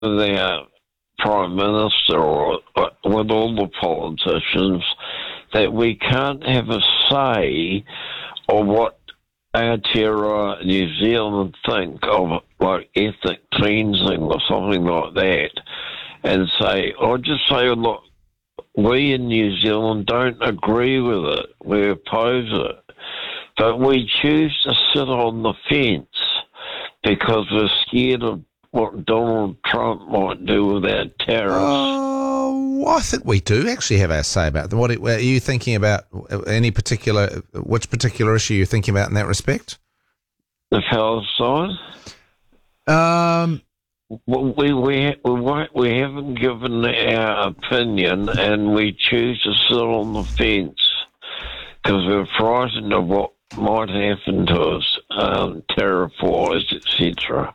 their Prime Minister or with all the politicians that we can't have a say of what Aotearoa New Zealand think of like ethnic cleansing or something like that, and say, or just say, look, we in New Zealand don't agree with it, we oppose it, but we choose to sit on the fence because we're scared of what Donald Trump might do with our tariffs. Oh, I think we do actually have our say about them. What are you thinking about? Which particular issue are you thinking about in that respect? The Palestine. We haven't given our opinion, and we choose to sit on the fence because we're frightened of what might happen to us, tariff-wise, etc.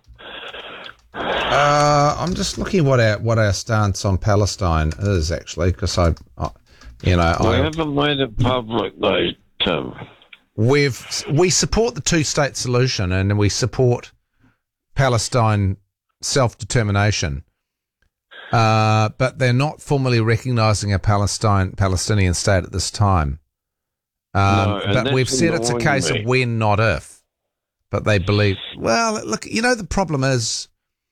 I'm just looking what our stance on Palestine is actually, because we haven't made it public though, Tim. We support the two-state solution and we support Palestine self-determination, but they're not formally recognising a Palestinian state at this time. But we've said it's a case of when, not if. But they believe. Well, look, the problem is.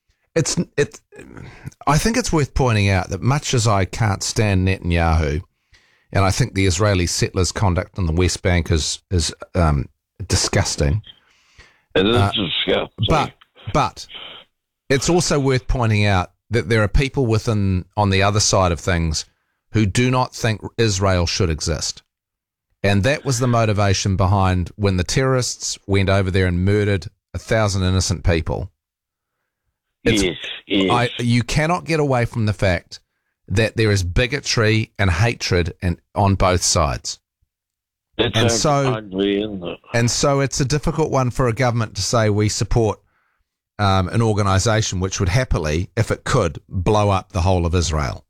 I think it's worth pointing out that much as I can't stand Netanyahu, and I think the Israeli settlers' conduct in the West Bank is disgusting. It is disgusting. But it's also worth pointing out that there are people on the other side of things who do not think Israel should exist. And that was the motivation behind when the terrorists went over there and murdered 1,000 innocent people. Yes. You cannot get away from the fact that there is bigotry and hatred on both sides. It's ugly, isn't it? And so it's a difficult one for a government to say we support an organisation which would happily, if it could, blow up the whole of Israel.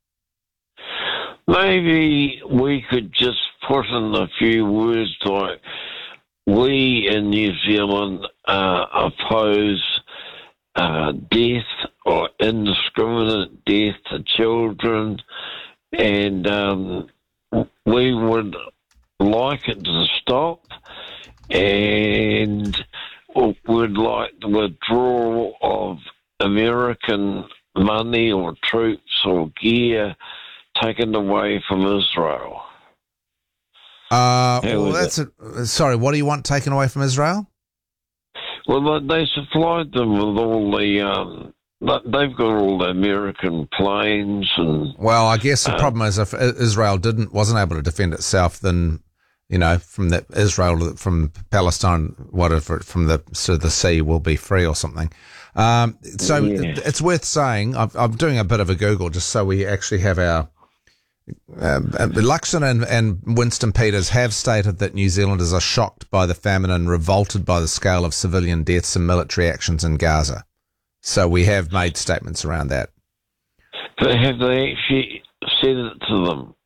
Maybe we could just put in a few words like, we in New Zealand oppose death or indiscriminate death to children, and we would like it to stop, and would like the withdrawal of American money or troops or gear taken away from Israel. Sorry, what do you want taken away from Israel? Well, they supplied them with all the, they've got all the American planes and... Well, I guess the problem is if Israel wasn't able to defend itself, then, from Palestine, whatever, from the sea will be free or something. It's worth saying, I'm doing a bit of a Google just so we actually have our... Luxon and Winston Peters have stated that New Zealanders are shocked by the famine and revolted by the scale of civilian deaths and military actions in Gaza. So we have made statements around that. But have they actually said it to them?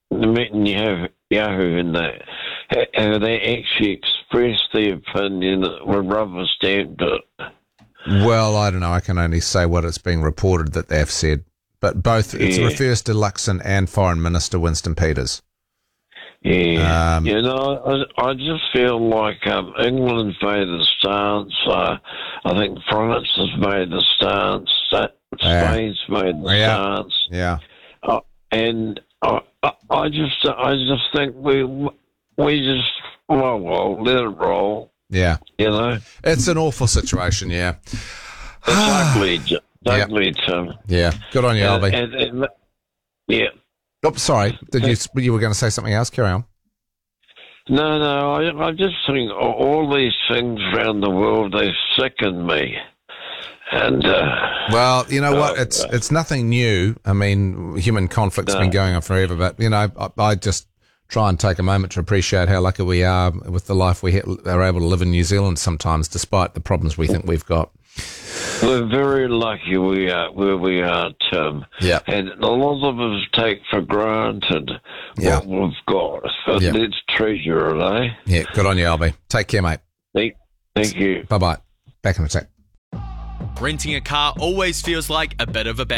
Yahoo and that. Have they actually expressed the opinion that we're rubber stamped it? Well, I don't know. I can only say what it's being reported that they've said. But both, it refers to Luxon and Foreign Minister Winston Peters. Yeah. I just feel like England's made a stance. I think France has made a stance. Spain's made the stance. Yeah. And I just think we just let it roll. Yeah. It's an awful situation. Yeah. It's ugly. Ugly, Tim. Yeah. Good on you, Albie. Yeah. Oh, sorry. You were going to say something else? Carry on. No. I just think all these things around the world, they sicken me. And well, you know what? It's nothing new. I mean, human conflict's been going on forever. But I just try and take a moment to appreciate how lucky we are with the life we are able to live in New Zealand sometimes, despite the problems we think we've got. We're very lucky we are where we are, Tim. Yeah. And a lot of us take for granted what we've got. So let's treasure it, eh? Yeah, good on you, Albie. Take care, mate. Thank you. Bye-bye. Back in a sec. renting a car always feels like a bit of a